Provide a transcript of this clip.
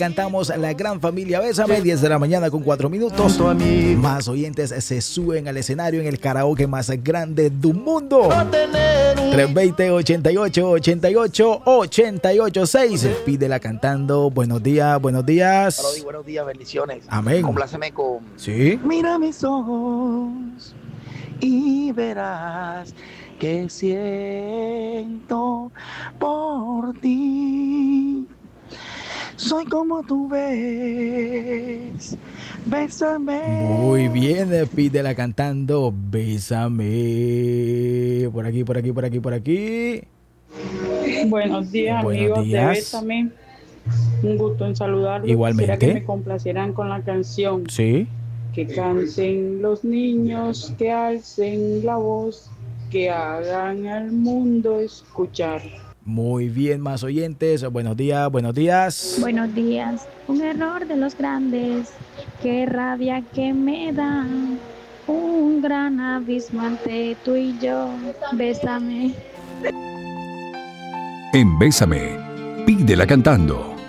Cantamos la gran familia Bésame, 10 de la mañana con 4 minutos. Más oyentes se suben al escenario en el karaoke más grande del mundo. 320-88-88-886. Pídela cantando. Buenos días, buenos días. Buenos días, bendiciones. Amén. Compláceme con... Sí. Mira mis ojos y verás que siento por ti. Soy como tú ves, bésame. Muy bien, pídela cantando, bésame. Por aquí, por aquí, por aquí, por aquí. Buenos días, Buenos amigos días. de Bésame. Un gusto en saludarlos. Igualmente. Quisiera que me complacieran con la canción. Sí. Que canten los niños, que alcen la voz, que hagan al mundo escuchar. Muy bien, más oyentes. Buenos días, buenos días. Buenos días. Un error de los grandes. Qué rabia que me da. Un gran abismo entre tú y yo. Bésame. En Bésame, pídela cantando.